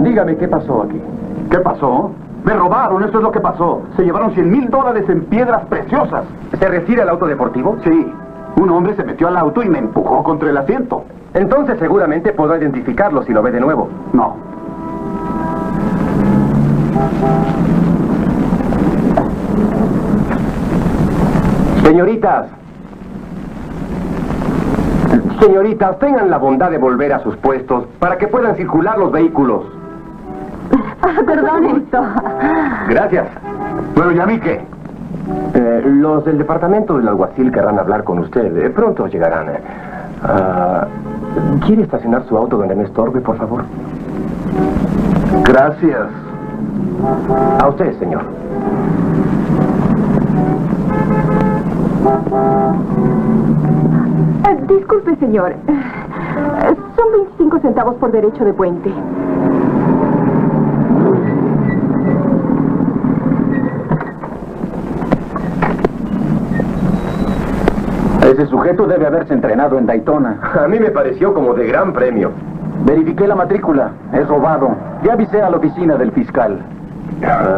Dígame, ¿qué pasó aquí? ¿Qué pasó? Me robaron, eso es lo que pasó. Se llevaron $100,000 en piedras preciosas. ¿Se refiere al auto deportivo? Sí. Un hombre se metió al auto y me empujó contra el asiento. Entonces seguramente podrá identificarlo si lo ve de nuevo. No. Señoritas. Señoritas, tengan la bondad de volver a sus puestos para que puedan circular los vehículos. Perdón esto. Gracias. Bueno, ¿y a mí qué? Los del departamento del alguacil querrán hablar con usted. Pronto llegarán. ¿Quiere estacionar su auto donde no estorbe, por favor? Gracias. A usted, señor. Disculpe, señor. Son 25 centavos por derecho de puente. Ese sujeto debe haberse entrenado en Daytona. A mí me pareció como de gran premio. Verifiqué la matrícula. Es robado. Ya avisé a la oficina del fiscal.